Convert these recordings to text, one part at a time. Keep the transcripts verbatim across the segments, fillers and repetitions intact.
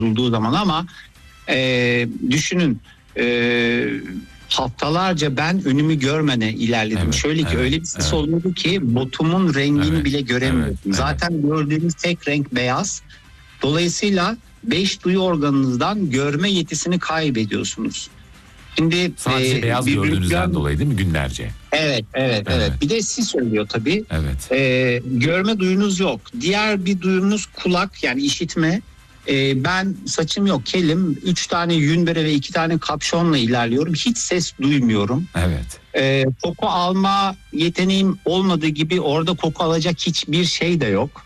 bozulduğu zaman ama e, düşünün e, haftalarca ben önümü görmeden ilerledim. Evet, Şöyle ki evet, öyle bir ses evet. oluyordu ki botumun rengini Evet, bile göremiyordum. evet, Zaten evet. gördüğünüz tek renk beyaz. Dolayısıyla beş duyu organınızdan görme yetisini kaybediyorsunuz. Şimdi Sadece e, beyaz bir gördüğünüzden röntgen- dolayı değil mi, günlerce? Evet, evet, evet, Evet. Bir de sis oluyor tabii. Evet. Ee, görme duyunuz yok. Diğer bir duyunuz kulak, yani işitme. Ee, ben saçım yok, kelim, üç tane yün bere ve iki tane kapşonla ilerliyorum. Hiç ses duymuyorum. Evet. Ee, koku alma yeteneğim olmadığı gibi orada koku alacak hiçbir şey de yok.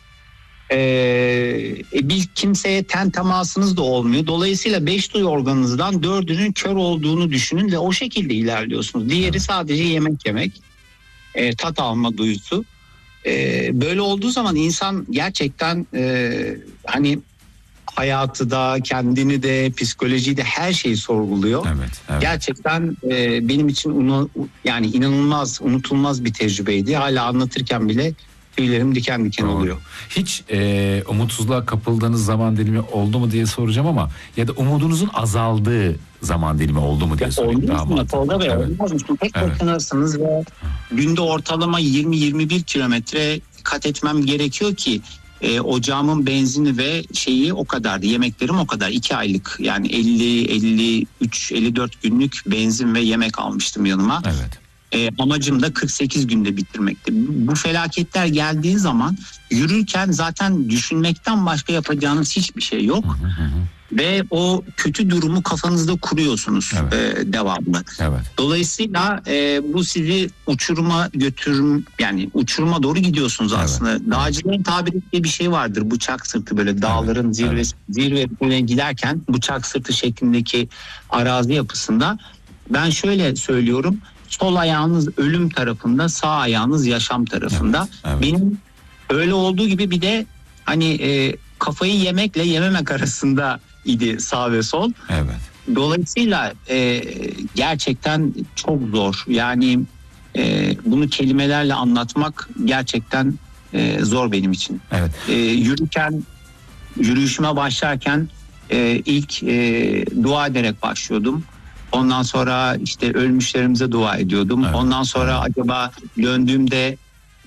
Ee, bir kimseye ten temasınız da olmuyor. Dolayısıyla beş duyu organınızdan dördünün kör olduğunu düşünün ve o şekilde ilerliyorsunuz. Diğeri Evet. sadece yemek yemek, e, tat alma duyusu. E, böyle olduğu zaman insan gerçekten e, hani hayatı da, kendini de, psikolojiyi de, her şeyi sorguluyor. Evet. Evet. Gerçekten e, benim için unu, yani inanılmaz, unutulmaz bir tecrübeydi. Hala anlatırken bile tüylerim diken diken Doğru. oluyor. Hiç e, umutsuzluğa kapıldığınız zaman dilimi oldu mu diye soracağım ama ya da umudunuzun azaldığı zaman dilimi oldu mu diye sorayım. Olmaz mı Tolga Bey? Evet. Olmaz mı? Çünkü tek Evet. başınasınız ve günde ortalama yirmi yirmi bir kilometre kat etmem gerekiyor ki e, ocağımın benzini ve şeyi o kadardı. Yemeklerim o kadar. iki aylık, yani elli elli üç elli dört günlük benzin ve yemek almıştım yanıma. Evet. E, amacım da kırk sekiz günde bitirmekti. Bu felaketler geldiği zaman yürürken zaten düşünmekten başka yapacağınız hiçbir şey yok. Hı hı hı. Ve o kötü durumu kafanızda kuruyorsunuz Evet. e, devamlı. Evet. Dolayısıyla e, bu sizi uçuruma götürüm, yani uçuruma doğru gidiyorsunuz aslında. Evet. Dağcıların tabiri ettiği bir şey vardır. Bıçak sırtı, böyle dağların Evet. zirvesi, zirvesine giderken bıçak sırtı şeklindeki arazi yapısında. Ben şöyle söylüyorum. Sol ayağınız ölüm tarafında, sağ ayağınız yaşam tarafında. Evet. Evet. Benim öyle olduğu gibi bir de hani e, kafayı yemekle yememek arasında idi sağ ve sol. Evet. Dolayısıyla e, gerçekten çok zor. Yani e, bunu kelimelerle anlatmak gerçekten e, zor benim için. Evet. E, yürürken, yürüyüşüme başlarken e, ilk e, dua ederek başlıyordum. Ondan sonra işte ölmüşlerimize dua ediyordum. Evet. Ondan sonra Evet. acaba döndüğümde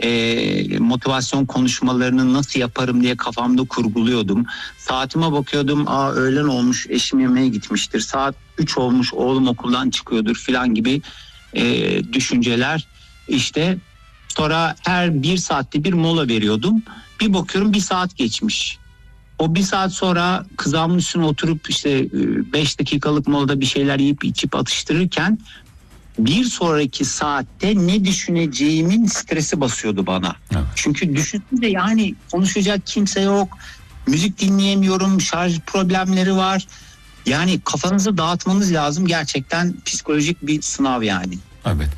e, motivasyon konuşmalarını nasıl yaparım diye kafamda kurguluyordum. Saatime bakıyordum. Aa, öğlen olmuş, eşim yemeğe gitmiştir. Saat üç olmuş, oğlum okuldan çıkıyordur filan gibi e, düşünceler. İşte sonra her bir saatte bir mola veriyordum. Bir bakıyorum bir saat geçmiş. O bir saat sonra kızağımın üstüne oturup işte beş dakikalık molada bir şeyler yiyip içip atıştırırken bir sonraki saatte ne düşüneceğimin stresi basıyordu bana. Evet. Çünkü düşününce yani konuşacak kimse yok. Müzik dinleyemiyorum, şarj problemleri var. Yani kafanızı dağıtmanız lazım, gerçekten psikolojik bir sınav yani. Evet.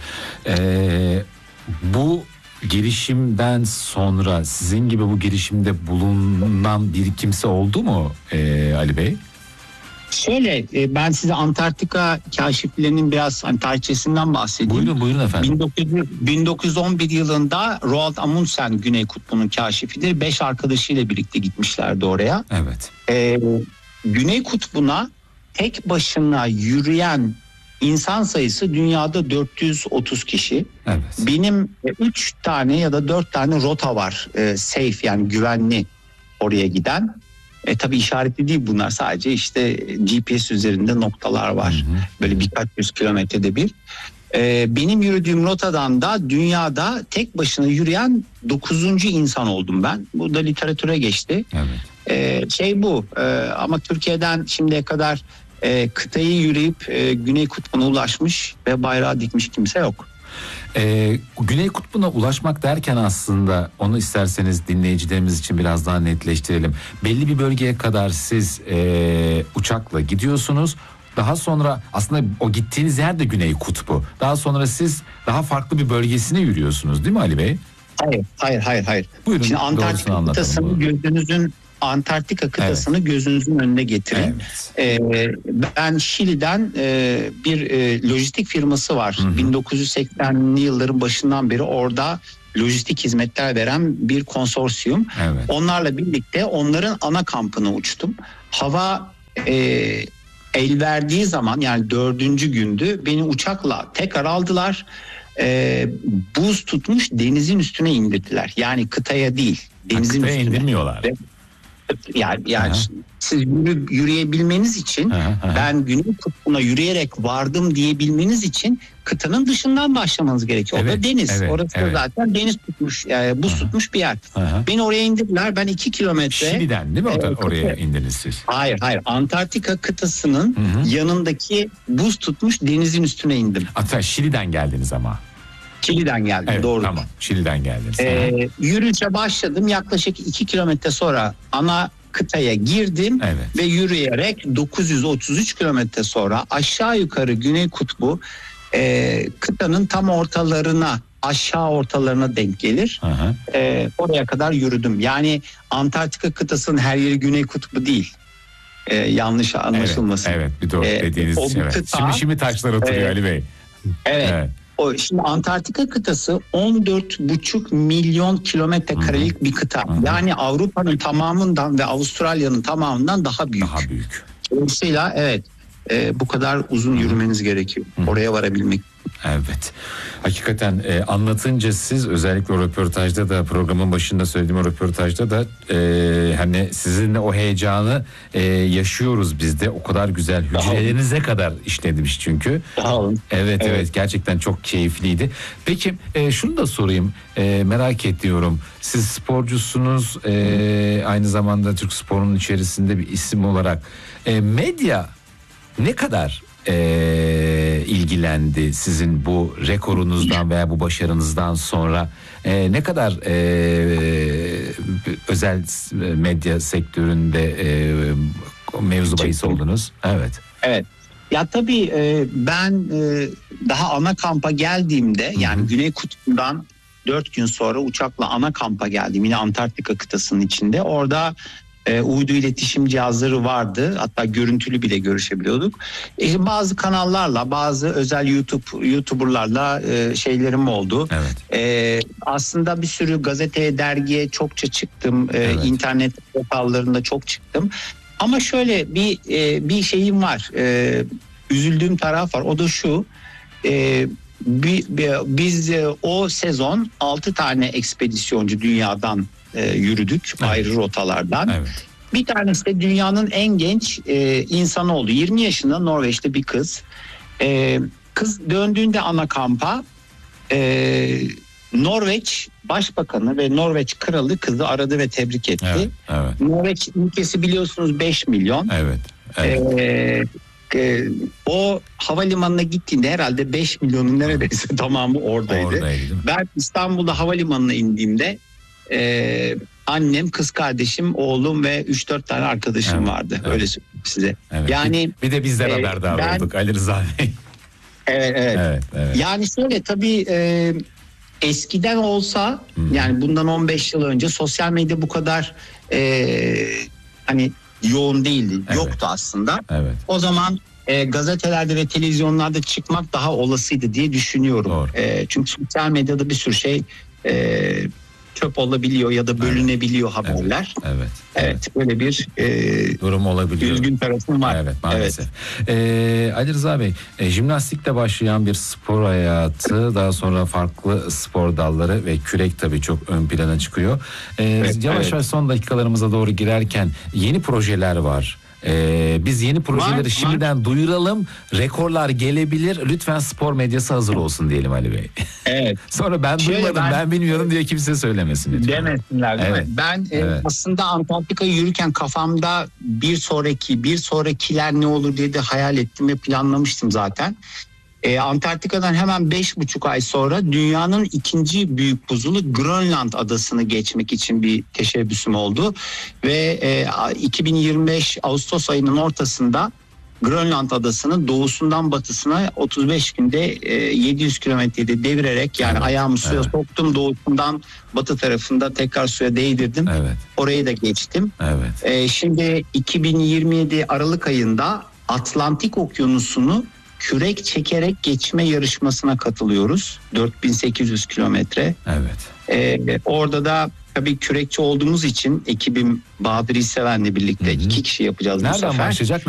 Ee, bu girişimden sonra sizin gibi bu girişimde bulunan bir kimse oldu mu ee, Ali Bey? Şöyle e, ben size Antarktika kaşiflerinin biraz hani tarihçesinden bahsedeyim. Buyurun buyurun efendim. bin dokuz yüz, bin dokuz yüz on bir yılında Roald Amundsen Güney Kutbu'nun kaşifidir. Beş arkadaşıyla birlikte gitmişlerdi oraya. Evet. Ee, Güney Kutbu'na tek başına yürüyen insan sayısı dünyada dört yüz otuz kişi. Evet. Benim üç tane ya da dört tane rota var e, safe, yani güvenli oraya giden. E, tabii işaretli değil bunlar, sadece işte G P S üzerinde noktalar var. Hı hı. Böyle birkaç yüz kilometrede bir. E, benim yürüdüğüm rotadan da dünyada tek başına yürüyen dokuzuncu insan oldum ben. Bu da literatüre geçti. Evet. E, şey bu e, ama Türkiye'den şimdiye kadar e, kıtayı yürüyüp e, Güney Kutbu'na ulaşmış ve bayrağı dikmiş kimse yok. Ee, Güney Kutbu'na ulaşmak derken aslında onu isterseniz dinleyicilerimiz için biraz daha netleştirelim. Belli bir bölgeye kadar siz e, uçakla gidiyorsunuz. Daha sonra aslında o gittiğiniz yer de Güney Kutbu. Daha sonra siz daha farklı bir bölgesine yürüyorsunuz, değil mi Ali Bey? Hayır, hayır, hayır, hayır. Buyurun, Şimdi doğrusunu Antarktika anlatalım. kıtasını Buyurun. gözünüzün Antarktika kıtasını gözünüzün önüne getirin. Evet. Ee, ben Şili'den e, bir e, lojistik firması var. Hı hı. bin dokuz yüz seksenli yılların başından beri orada lojistik hizmetler veren bir konsorsiyum. Evet. Onlarla birlikte onların ana kampına uçtum. Hava e, el verdiği zaman, yani dördüncü gündü, beni uçakla tekrar aldılar. E, buz tutmuş denizin üstüne indirdiler. Yani kıtaya değil, denizin kıtaya üstüne. indirmiyorlar. Ve, yani yani siz yürü, yürüyebilmeniz için, Aha, aha. ben Güney Kutbu'na yürüyerek vardım diyebilmeniz için kıtanın dışından başlamanız gerekiyor. Evet, o da deniz. evet, Orası evet. zaten deniz tutmuş, yani buz Aha. tutmuş bir yer. Aha. Beni oraya indirdiler. Ben iki kilometre. Şili'den değil mi e, oraya kıta- indiniz siz? Hayır hayır. Antarktika kıtasının Hı hı. yanındaki buz tutmuş denizin üstüne indim. Hatta Şili'den geldiniz ama. Şili'den geldim. Evet, Doğru. tamam. Şili'den geldiniz. Ee, yürüyüşe başladım. Yaklaşık iki kilometre sonra ana kıtaya girdim. Evet. Ve yürüyerek dokuz yüz otuz üç kilometre sonra aşağı yukarı Güney Kutbu e, kıtanın tam ortalarına, aşağı ortalarına denk gelir. Aha. E, oraya kadar yürüdüm. Yani Antarktika kıtasının her yeri Güney Kutbu değil. E, yanlış anlaşılmasın. Evet, evet bir doğru Ee, dediğiniz o için. Evet. kıta- Şimdi şimdi taşlar oturuyor Evet. Ali Bey. Evet. Evet. O şimdi Antarktika kıtası on dört buçuk milyon kilometre karelik bir kıta. Hı hı. Yani Avrupa'nın tamamından ve Avustralya'nın tamamından daha büyük. Daha büyük. Dolayısıyla evet, e, bu kadar uzun yürümeniz gerekiyor oraya varabilmek. Evet. Hakikaten e, anlatınca siz, özellikle o röportajda da, programın başında söylediğim o röportajda da e, hani sizinle o heyecanı e, yaşıyoruz biz de. O kadar güzel, hücrelerinize kadar işlemiş çünkü. Sağ olun. Evet, evet Evet. gerçekten çok keyifliydi. Peki e, şunu da sorayım, e, merak ediyorum. Siz sporcusunuz, e, aynı zamanda Türk sporunun içerisinde bir isim olarak e, medya ne kadar e, ilgilendi sizin bu rekorunuzdan veya bu başarınızdan sonra? E, ne kadar e, özel medya sektöründe e, mevzu bahis oldunuz? Evet. Evet. Ya tabii e, ben e, daha ana kampa geldiğimde, yani Güney Kutbu'ndan dört gün sonra uçakla ana kampa geldim. Yine Antarktika kıtasının içinde. Orada e, uydu iletişim cihazları vardı. Hatta görüntülü bile görüşebiliyorduk. E, bazı kanallarla, bazı özel YouTube YouTuber'larla e, şeylerim oldu. Evet. E, aslında bir sürü gazeteye, dergiye çokça çıktım. E, Evet. internet portallarında çok çıktım. Ama şöyle bir e, bir şeyim var. E, üzüldüğüm taraf var. O da şu. E, bi- bi- biz e, o sezon altı tane ekspedisyoncu dünyadan e, yürüdük. Evet. Ayrı rotalardan. Evet. Bir tanesi de dünyanın en genç e, insanı oldu. yirmi yaşında Norveç'te bir kız. E, kız döndüğünde ana kampa e, Norveç Başbakanı ve Norveç Kralı kızı aradı ve tebrik etti. Evet. Evet. Norveç ülkesi biliyorsunuz beş milyon. Evet. Evet. Ee, e, o havalimanına gittiğinde herhalde beş milyonun neredeyse tamamı oradaydı. Oradaydı, değil mi? Ben İstanbul'da havalimanına indiğimde e, annem, kız kardeşim, oğlum ve üç dört tane arkadaşım Evet, vardı. evet. Öyle söyleyeyim size. Evet. Yani bir, bir de bizden e, haberdar ben- olduk Ali Rıza Bey. evet, evet. Evet, evet. Yani şöyle tabii e, eskiden olsa, Hı. yani bundan on beş yıl önce sosyal medya bu kadar e, hani yoğun değildi. Evet. Yoktu aslında. Evet. O zaman e, gazetelerde ve televizyonlarda çıkmak daha olasıydı diye düşünüyorum. Doğru. E, çünkü sosyal medyada bir sürü şey e, çöp olabiliyor ya da bölünebiliyor haberler. Evet. Evet. Evet, böyle bir e, Durum olabiliyor. üzgün tarafım var. Evet, maalesef. Ee, Ali Rıza Bey, e, jimnastikle başlayan bir spor hayatı, daha sonra farklı spor dalları ve kürek tabii çok ön plana çıkıyor. Ee, Evet, yavaş evet. yavaş son dakikalarımıza doğru girerken yeni projeler var. Ee, biz yeni projeleri Var, şimdiden duyuralım. Rekorlar gelebilir. Lütfen spor medyası hazır olsun diyelim Ali Bey. Evet. Sonra ben Şöyle duymadım, ben, ben- bilmiyorum diye kimse söylemesin lütfen. Demesinler değil Evet. mi? Ben e, Evet. aslında Antarktika'yı yürürken kafamda bir sonraki, bir sonrakiler ne olur diye de hayal ettim ve planlamıştım zaten. E, Antarktika'dan hemen beş buçuk ay sonra dünyanın ikinci büyük buzulu Grönland adasını geçmek için bir teşebbüsüm oldu. Ve e, iki bin yirmi beş Ağustos ayının ortasında Grönland adasının doğusundan batısına otuz beş günde e, yedi yüz kilometrede devirerek, yani Evet, ayağımı suya evet. soktum, doğusundan batı tarafında tekrar suya değdirdim. Evet, Orayı da geçtim. evet. E, şimdi iki bin yirmi yedi Aralık ayında Atlantik Okyanusu'nu kürek çekerek geçme yarışmasına katılıyoruz. dört bin sekiz yüz kilometre. Evet. Ee, orada da Tabii kürekçi olduğumuz için ekibim Bahadır İseven'le birlikte Hı hı. iki kişi yapacağız bu Nereden sefer. başlayacak?